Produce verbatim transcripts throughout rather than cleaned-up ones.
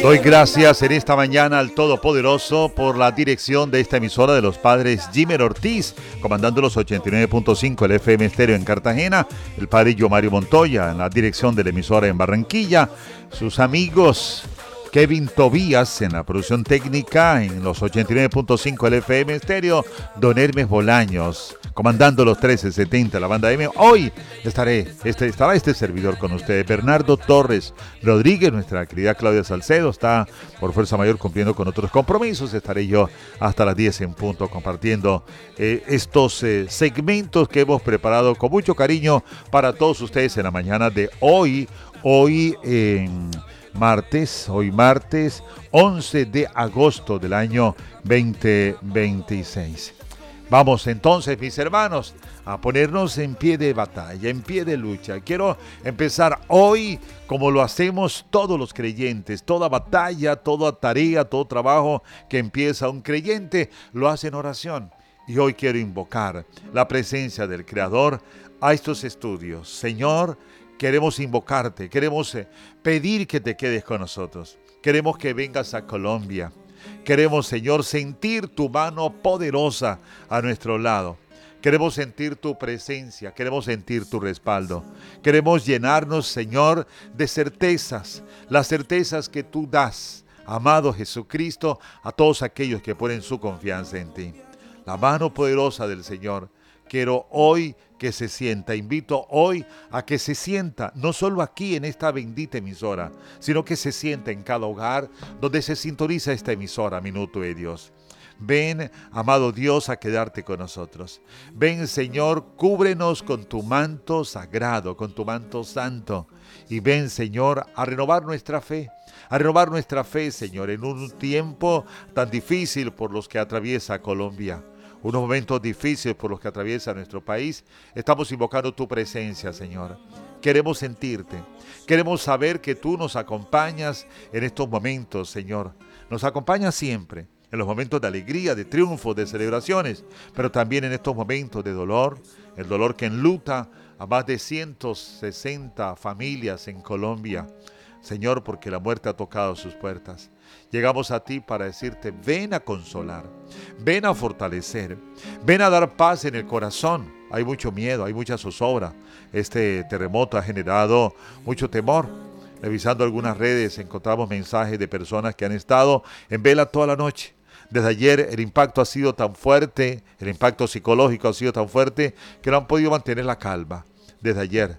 Doy gracias en esta mañana al Todopoderoso por la dirección de esta emisora de los padres Jimer Ortiz, comandando los ochenta y nueve punto cinco el F M estéreo en Cartagena, el padre Yomario Montoya en la dirección de la emisora en Barranquilla, sus amigos Kevin Tobías en la producción técnica en los ochenta y nueve punto cinco el F M estéreo, Don Hermes Bolaños comandando los trece setenta la banda M. Hoy estaré, este, estará este servidor con ustedes, Bernardo Torres Rodríguez. Nuestra querida Claudia Salcedo está por fuerza mayor cumpliendo con otros compromisos. Estaré yo hasta las diez en punto compartiendo eh, estos eh, segmentos que hemos preparado con mucho cariño para todos ustedes en la mañana de hoy. Hoy en... Eh, Martes, hoy martes once de agosto del año veinte veintiséis. Vamos entonces, mis hermanos, a ponernos en pie de batalla, en pie de lucha. Quiero empezar hoy como lo hacemos todos los creyentes. Toda batalla, toda tarea, todo trabajo que empieza un creyente lo hace en oración. Y hoy quiero invocar la presencia del Creador a estos estudios. Señor, queremos invocarte, queremos pedir que te quedes con nosotros. Queremos que vengas a Colombia. Queremos, Señor, sentir tu mano poderosa a nuestro lado. Queremos sentir tu presencia, queremos sentir tu respaldo. Queremos llenarnos, Señor, de certezas, las certezas que tú das, amado Jesucristo, a todos aquellos que ponen su confianza en ti. La mano poderosa del Señor. Quiero hoy que se sienta, invito hoy a que se sienta, no solo aquí en esta bendita emisora, sino que se sienta en cada hogar donde se sintoniza esta emisora, Minuto de Dios. Ven, amado Dios, a quedarte con nosotros. Ven, Señor, cúbrenos con tu manto sagrado, con tu manto santo. Y ven, Señor, a renovar nuestra fe, a renovar nuestra fe, Señor, en un tiempo tan difícil por los que atraviesa Colombia. Unos momentos difíciles por los que atraviesa nuestro país, estamos invocando tu presencia, Señor. Queremos sentirte, queremos saber que tú nos acompañas en estos momentos, Señor. Nos acompañas siempre, en los momentos de alegría, de triunfo, de celebraciones, pero también en estos momentos de dolor, el dolor que enluta a más de ciento sesenta familias en Colombia. Señor, porque la muerte ha tocado sus puertas. Llegamos a ti para decirte, ven a consolar, ven a fortalecer, ven a dar paz en el corazón. Hay mucho miedo, hay mucha zozobra. Este terremoto ha generado mucho temor. Revisando algunas redes encontramos mensajes de personas que han estado en vela toda la noche. Desde ayer el impacto ha sido tan fuerte, el impacto psicológico ha sido tan fuerte que no han podido mantener la calma. Desde ayer.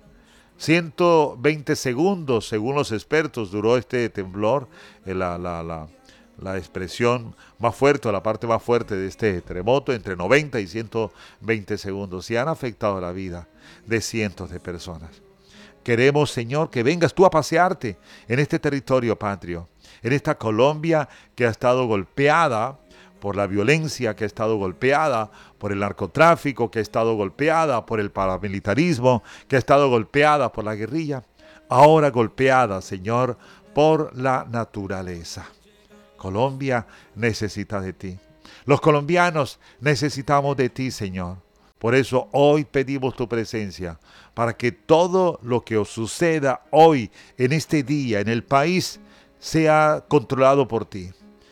ciento veinte segundos, según los expertos, duró este temblor, la, la, la, la expresión más fuerte, la parte más fuerte de este terremoto, entre noventa y ciento veinte segundos, y han afectado la vida de cientos de personas. Queremos, Señor, que vengas tú a pasearte en este territorio patrio, en esta Colombia que ha estado golpeada por la violencia, que ha estado golpeada por el narcotráfico, que ha estado golpeada por el paramilitarismo, que ha estado golpeada por la guerrilla, ahora golpeada, Señor, por la naturaleza. Colombia necesita de ti. Los colombianos necesitamos de ti, Señor. Por eso hoy pedimos tu presencia, para que todo lo que os suceda hoy, en este día, en el país, sea controlado por ti.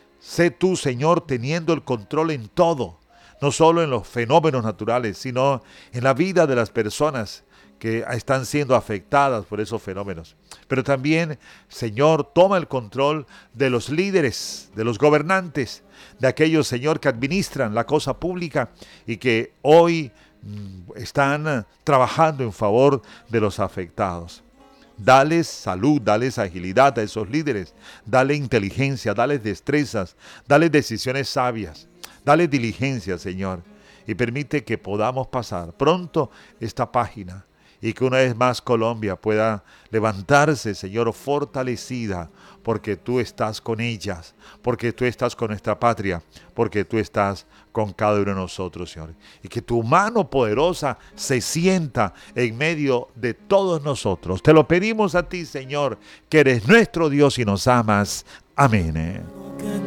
Sé tú, Señor, teniendo el control en todo, no solo en los fenómenos naturales, sino en la vida de las personas que están siendo afectadas por esos fenómenos. Pero también, Señor, toma el control de los líderes, de los gobernantes, de aquellos, Señor, que administran la cosa pública y que hoy mm, están trabajando en favor de los afectados. Dales salud, dales agilidad a esos líderes, dale inteligencia, dales destrezas, dales decisiones sabias, dale diligencia, Señor, y permite que podamos pasar pronto esta página y que una vez más Colombia pueda levantarse, Señor, fortalecida, porque tú estás con ellas, porque tú estás con nuestra patria, porque tú estás con cada uno de nosotros, Señor. Y que tu mano poderosa se sienta en medio de todos nosotros. Te lo pedimos a ti, Señor, que eres nuestro Dios y nos amas. Amén.